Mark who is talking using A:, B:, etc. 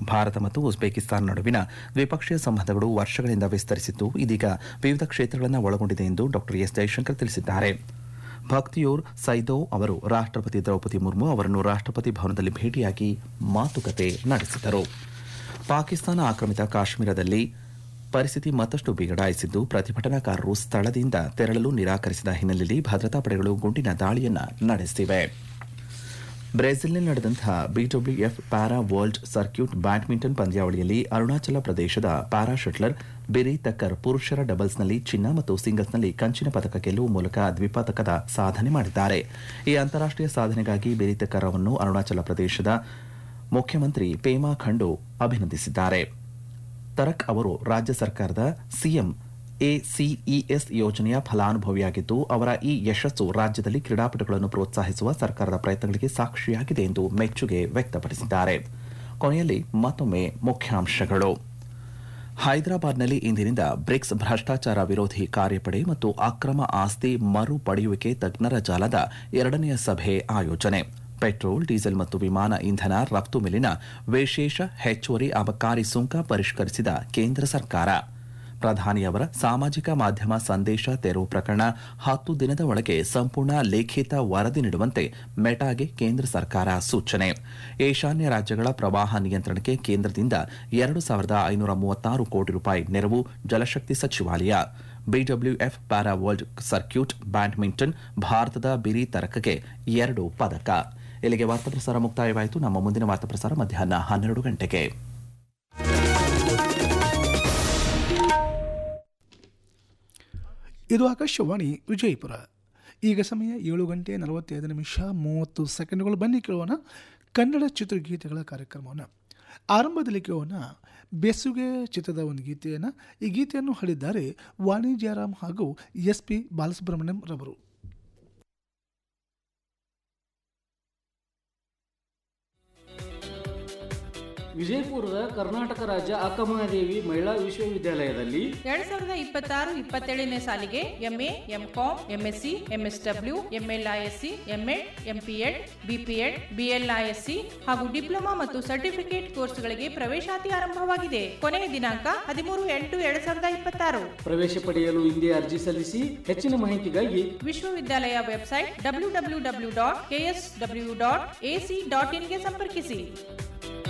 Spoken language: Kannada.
A: ಭಾರತ ಮತ್ತು ಉಜ್ಬೇಕಿಸ್ತಾನ ನಡುವಿನ ದ್ವಿಪಕ್ಷೀಯ ಸಂಬಂಧಗಳು ವರ್ಷಗಳಿಂದ ವಿಸ್ತರಿಸಿದ್ದು ಇದೀಗ ವಿವಿಧ ಕ್ಷೇತ್ರಗಳನ್ನು ಒಳಗೊಂಡಿದೆ ಎಂದು ಡಾ ಎಸ್ ಜೈಶಂಕರ್ ತಿಳಿಸಿದ್ದಾರೆ. ಭಕ್ತಿಯೂರ್ ಸೈದೋವ್ ಅವರು ರಾಷ್ಟ್ರಪತಿ ದ್ರೌಪದಿ ಮುರ್ಮು ಅವರನ್ನು ರಾಷ್ಟ್ರಪತಿ ಭವನದಲ್ಲಿ ಭೇಟಿಯಾಗಿ ಮಾತುಕತೆ ನಡೆಸಿದರು. ಪಾಕಿಸ್ತಾನ ಆಕ್ರಮಿತ ಕಾಶ್ಮೀರದಲ್ಲಿ ಪರಿಸ್ಥಿತಿ ಮತ್ತಷ್ಟು ಬಿಗಡಾಯಿಸಿದ್ದು ಪ್ರತಿಭಟನಾಕಾರರು ಸ್ಥಳದಿಂದ ತೆರಳಲು ನಿರಾಕರಿಸಿದ ಹಿನ್ನೆಲೆಯಲ್ಲಿ ಭದ್ರತಾ ಪಡೆಗಳು ಗುಂಡಿನ ದಾಳಿಯನ್ನು ನಡೆಸಿವೆ. ಬ್ರೆಜಿಲ್ನಲ್ಲಿ ನಡೆದಂತಹ BWF para world circuit badminton ಪಂದ್ಯಾವಳಿಯಲ್ಲಿ ಅರುಣಾಚಲ ಪ್ರದೇಶದ ಪ್ಯಾರಾ ಶಟ್ಲರ್ ಬಿರಿ ತಕ್ಕರ್ ಪುರುಷರ ಡಬಲ್ಸ್ನಲ್ಲಿ ಚಿನ್ನ ಮತ್ತು ಸಿಂಗಲ್ಸ್ನಲ್ಲಿ ಕಂಚಿನ ಪದಕ ಗೆಲ್ಲುವ ಮೂಲಕ ದ್ವಿಪದಕದ ಸಾಧನೆ ಮಾಡಿದ್ದಾರೆ. ಈ ಅಂತಾರಾಷ್ಟೀಯ ಸಾಧನೆಗಾಗಿ ಬಿರಿ ತಕ್ಕರ್ ಅವರನ್ನು ಅರುಣಾಚಲ ಪ್ರದೇಶದ ಮುಖ್ಯಮಂತ್ರಿ ಪೇಮಾ ಖಂಡು ಅಭಿನಂದಿಸಿದ್ದಾರೆ. ತರಕ್ ಅವರು ರಾಜ್ಯ ಸರ್ಕಾರದ ಸಿಎಂ ಎಸಿಇಎಸ್ ಯೋಜನೆಯ ಫಲಾನುಭವಿಯಾಗಿದ್ದು ಅವರ ಈ ಯಶಸ್ಸು ರಾಜ್ಯದಲ್ಲಿ ಕ್ರೀಡಾಪಟುಗಳನ್ನು ಪ್ರೋತ್ಸಾಹಿಸುವ ಸರ್ಕಾರದ ಪ್ರಯತ್ನಗಳಿಗೆ ಸಾಕ್ಷಿಯಾಗಿದೆ ಎಂದು ಮೆಚ್ಚುಗೆ ವ್ಯಕ್ತಪಡಿಸಿದ್ದಾರೆ. ಕೊನೆಯಲ್ಲಿ ಮತ್ತೊಮ್ಮೆ ಮುಖ್ಯಾಂಶಗಳು. ಹೈದರಾಬಾದ್ನಲ್ಲಿ ಇಂದಿನಿಂದ ಬ್ರಿಕ್ಸ್ ಭ್ರಷ್ಟಾಚಾರ ವಿರೋಧಿ ಕಾರ್ಯಪಡೆ ಮತ್ತು ಅಕ್ರಮ ಆಸ್ತಿ ಮರುಪಡೆಯುವಿಕೆ ತಜ್ಞರ ಜಾಲದ 2ನೇ ಸಭೆ ಆಯೋಜನೆ. ಪೆಟ್ರೋಲ್, ಡೀಸೆಲ್ ಮತ್ತು ವಿಮಾನ ಇಂಧನ ರಫ್ತು ಮೇಲಿನ ವಿಶೇಷ ಹೆಚ್ಚುವರಿ ಅಬಕಾರಿ ಸುಂಕ ಪರಿಷ್ಕರಿಸಿದ ಕೇಂದ್ರ ಸರ್ಕಾರ. ಪ್ರಧಾನಿಯವರ ಸಾಮಾಜಿಕ ಮಾಧ್ಯಮ ಸಂದೇಶ ತೆರವು ಪ್ರಕರಣ 10 ದಿನದ ಒಳಗೆ ಸಂಪೂರ್ಣ ಲಿಖಿತ ವರದಿ ನೀಡುವಂತೆ ಮೆಟಾಗೆ ಕೇಂದ್ರ ಸರ್ಕಾರ ಸೂಚನೆ. ಈಶಾನ್ಯ ರಾಜ್ಯಗಳ ಪ್ರವಾಹ ನಿಯಂತ್ರಣಕ್ಕೆ ಕೇಂದ್ರದಿಂದ 2,536 ಕೋಟಿ ರೂಪಾಯಿ ನೆರವು ಜಲಶಕ್ತಿ ಸಚಿವಾಲಯ. BWF para world circuit badminton ಭಾರತದ ಬಿರಿ ತರಕಗೆ 2 ಪದಕ. ಇಲ್ಲಿಗೆ ವಾರ್ತಾ ಪ್ರಸಾರ ಮುಕ್ತಾಯವಾಯಿತು. ನಮ್ಮ ಮುಂದಿನ ವಾರ್ತಾ ಪ್ರಸಾರ ಮಧ್ಯಾಹ್ನ 12 ಗಂಟೆಗೆ.
B: ಇದು ಆಕಾಶವಾಣಿ ವಿಜಯಪುರ. ಈಗ ಸಮಯ 7:45 ಬನ್ನಿ ಕೇಳೋಣ ಕನ್ನಡ ಚಿತ್ರಗೀತೆಗಳ ಕಾರ್ಯಕ್ರಮವನ್ನು. ಆರಂಭದಲ್ಲಿ ಕೇಳೋಣ ಬೆಸುಗೆ ಚಿತ್ರದ ಒಂದು ಗೀತೆಯನ್ನು. ಈ ಗೀತೆಯನ್ನು ಹಾಡಿದ್ದಾರೆ ವಾಣಿ ಜಯರಾಮ್ ಹಾಗೂ SP ಬಾಲಸುಬ್ರಹ್ಮಣ್ಯಂ ರವರು.
C: ವಿಜಯಪುರದ ಕರ್ನಾಟಕ ರಾಜ್ಯ ಅಕ್ಕಮಹಾದೇವಿ ಮಹಿಳಾ ವಿಶ್ವವಿದ್ಯಾಲಯದಲ್ಲಿ
D: 2026-27ನೇ ಸಾಲಿಗೆ MA, MCom, MSc, MSW, MLISC, MEd, MPEd, BPEd, BLISC ಹಾಗೂ ಡಿಪ್ಲೊಮಾ ಮತ್ತು ಸರ್ಟಿಫಿಕೇಟ್ ಕೋರ್ಸ್ಗಳಿಗೆ ಪ್ರವೇಶಾತಿ ಆರಂಭವಾಗಿದೆ. ಕೊನೆಯ ದಿನಾಂಕ 13/8/2026.
C: ಪ್ರವೇಶ ಪಡೆಯಲು ಹಿಂದೆ ಅರ್ಜಿ ಸಲ್ಲಿಸಿ. ಹೆಚ್ಚಿನ ಮಾಹಿತಿಗಾಗಿ
D: ವಿಶ್ವವಿದ್ಯಾಲಯ ವೆಬ್ಸೈಟ್ www.ksw.ac.in ಗೆ ಸಂಪರ್ಕಿಸಿ.